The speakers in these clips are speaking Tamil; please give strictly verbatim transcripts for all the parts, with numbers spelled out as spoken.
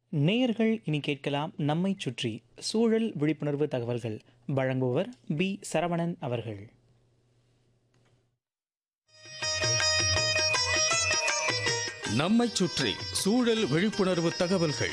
நேயர்கள் இனி கேட்கலாம் நம்மை சுற்றி சூழல் விழிப்புணர்வு தகவல்கள். வழங்குபவர் பி சரவணன் அவர்கள். நம்மைச் சுற்றி சூழல் விழிப்புணர்வு தகவல்கள்.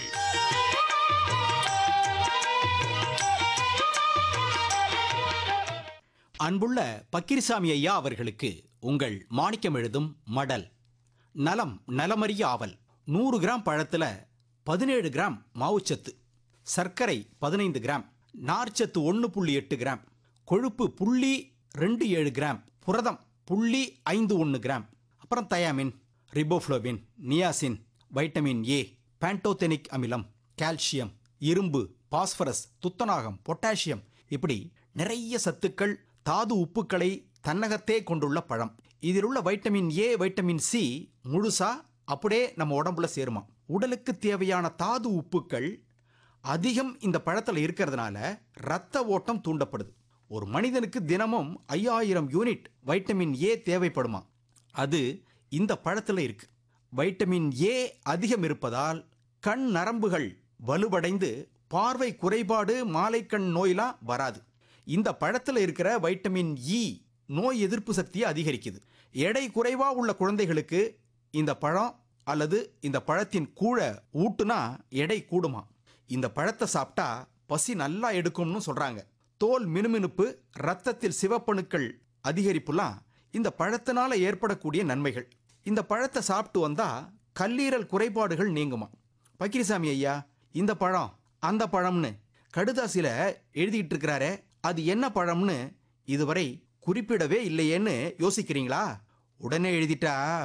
அன்புள்ள பக்கீர்சாமி ஐயா அவர்களுக்கு உங்கள் மாணிக்கம் எழுதும் மடல். நலம் நலமறிய ஆவல். நூறு கிராம் பழத்தில் பதினேழு கிராம் மாவுச்சத்து, சர்க்கரை பதினைந்து கிராம், நார்ச்சத்து ஒன்று புள்ளி எட்டு கிராம், கொழுப்பு புள்ளி ரெண்டு ஏழு கிராம், புரதம் புள்ளி ஐந்து ஒன்று கிராம், அப்புறம் thiamine, riboflavin, niacin, vitamin A, பேண்டோதெனிக் அமிலம், கால்சியம், இரும்பு, பாஸ்பரஸ், துத்தநாகம், பொட்டாசியம், இப்படி நிறைய சத்துக்கள் தாது உப்புக்களை தன்னகத்தே கொண்டுள்ள பழம். இதில் உள்ள வைட்டமின் ஏ, வைட்டமின் சி முழுசா அப்படியே நம்ம உடம்புல சேருமா. உடலுக்கு தேவையான தாது உப்புக்கள் அதிகம் இந்த பழத்தில் இருக்கிறதுனால இரத்த ஓட்டம் தூண்டப்படுது. ஒரு மனிதனுக்கு தினமும் ஐயாயிரம் யூனிட் வைட்டமின் ஏ தேவைப்படுமா. அது இந்த பழத்தில் இருக்கு. வைட்டமின் ஏ அதிகம் இருப்பதால் கண் நரம்புகள் வலுவடைந்து பார்வை குறைபாடு, மாலைக்கண் நோயெல்லாம் வராது. இந்த பழத்தில் இருக்கிற வைட்டமின் இ நோய் எதிர்ப்பு சக்தியை அதிகரிக்குது. எடை குறைவா உள்ள குழந்தைகளுக்கு இந்த பழம் அல்லது இந்த பழத்தின் கூழை ஊட்டுனா எடை கூடுமா. இந்த பழத்தை சாப்பிட்டா பசி நல்லா எடுக்கும்னு சொல்றாங்க. தோல் மினுமினுப்பு, இரத்தத்தில் சிவப்பணுக்கள் அதிகரிப்புலாம் இந்த பழத்தினால ஏற்படக்கூடிய நன்மைகள். இந்த பழத்தை சாப்பிட்டு வந்தா கல்லீரல் குறைபாடுகள் நீங்குமா. பக்கீர்சாமி ஐயா இந்த பழம் அந்த பழம்னு கடுதாசில எழுதிட்டு இருக்கிறாரே, அது என்ன பழம்னு இதுவரை குறிப்பிடவே இல்லையேன்னு யோசிக்கிறீங்களா? உடனே எழுதிட்டா